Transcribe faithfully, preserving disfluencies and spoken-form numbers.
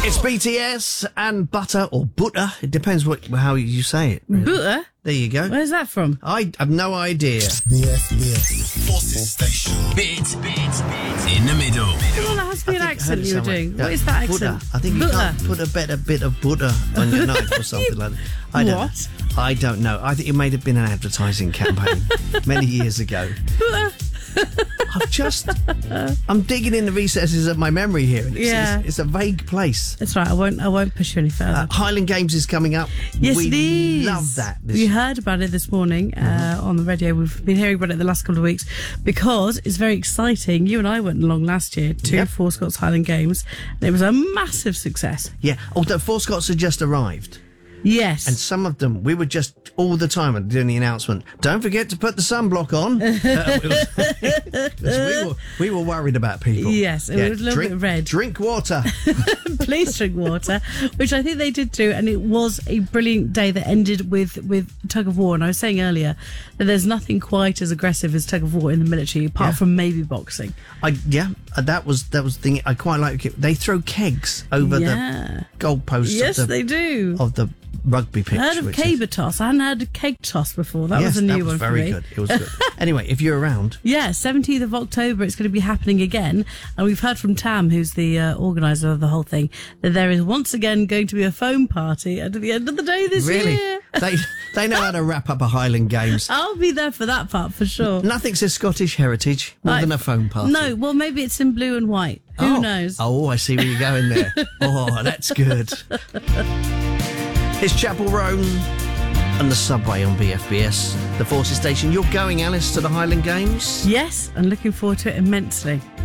It's B T S and Butter or Butter. It depends what how you say it. Really. Butter? There you go. Where's that from? I have no idea. B F B S. Forces Station. Bit, bit, bit. In the middle. Well, that has to be an I think I heard accent it you were somewhere. doing. Yeah, What is that Butter. accent? I think you Butter. can't put a better bit of butter on your knife or something like that. I don't What? know. I don't know. I think it may have been an advertising campaign many years ago. Butter. I've just... I'm digging in the recesses of my memory here. And it's, Yeah. it's, it's a vague place. That's right. I won't. I won't push you any further. Uh, Highland Games is coming up. Yes, we it is. love that. This We heard about it this morning uh, on the radio. We've been hearing about it the last couple of weeks because it's very exciting. You and I went along last year to Yep. Four Scots Highland Games, and it was a massive success. Yeah, although Four Scots had just arrived. Yes. And some of them, we were just all the time doing the announcement, don't forget to put the sunblock on. Uh, we, were, we were worried about people. Yes, it was a little drink, bit red. Drink water. Please drink water, which I think they did do, and it was a brilliant day that ended with, with tug of war. And I was saying earlier that there's nothing quite as aggressive as tug of war in the military, apart Yeah. from maybe boxing. I yeah, uh, that was that was the thing. I quite like it. They throw kegs over Yeah. the goalposts Yes, of the they do. of the rugby pitch. Heard of which is- caber toss? I hadn't heard of keg toss before. That yes, was a new that was one very for me. good. It was good. Anyway, if you're around, Yeah, seventeenth of October, it's going to be happening again. And we've heard from Tam, who's the uh, organiser of the whole thing, that there is once again going to be a foam party at the end of the day this really, year. they they know how to wrap up a Highland Games. I'll be there for that part for sure. Nothing says Scottish heritage more Like- than a foam party. No, well, maybe it's in blue and white. Who oh. knows? Oh, I see where you're going there. Oh, that's good. It's Chapel Roan and the subway on B F B S, the Forces Station. You're going, Alice, to the Highland Games? Yes, and looking forward to it immensely.